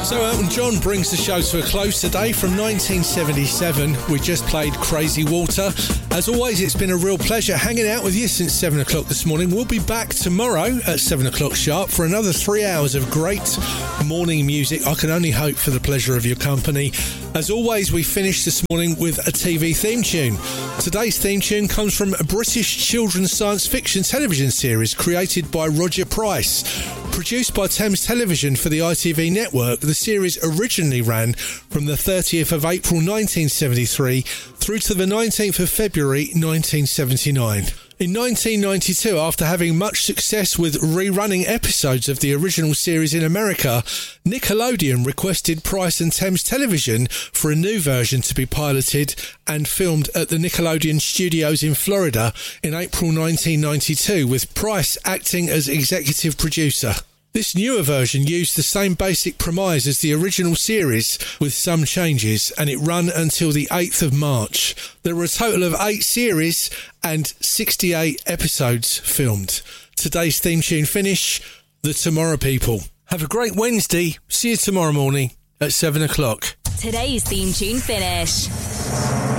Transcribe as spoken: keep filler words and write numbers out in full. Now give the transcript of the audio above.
So Elton John brings the show to a close today. From nineteen seventy-seven, we just played Crazy Water. As always, it's been a real pleasure hanging out with you since seven o'clock this morning. We'll be back tomorrow at seven o'clock sharp for another three hours of great morning music. I can only hope for the pleasure of your company. As always, we finish this morning with a T V theme tune. Today's theme tune comes from a British children's science fiction television series created by Roger Price. Produced by Thames Television for the I T V network, the series originally ran from the thirtieth of April nineteen seventy-three through to the nineteenth of February nineteen seventy-nine. In nineteen ninety-two, after having much success with rerunning episodes of the original series in America, Nickelodeon requested Price and Thames Television for a new version to be piloted and filmed at the Nickelodeon studios in Florida in April nineteen ninety-two, with Price acting as executive producer. This newer version used the same basic premise as the original series with some changes, and it ran until the eighth of March. There were a total of eight series and sixty-eight episodes filmed. Today's theme tune finish, The Tomorrow People. Have a great Wednesday. See you tomorrow morning at seven o'clock. Today's theme tune finish.